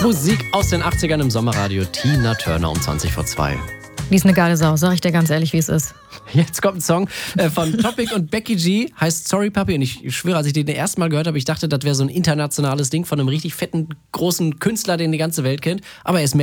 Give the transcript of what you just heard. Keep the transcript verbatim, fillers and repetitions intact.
Musik aus den achtzigern im Sommerradio. Tina Turner um zwanzig vor zwei. Die ist eine geile Sau, sag ich dir ganz ehrlich, wie es ist. Jetzt kommt ein Song äh, von Topic und Becky G, heißt Sorry Papi. Und ich schwöre, als ich den das erste Mal gehört habe, ich dachte, das wäre so ein internationales Ding von einem richtig fetten, großen Künstler, den die ganze Welt kennt. Aber er ist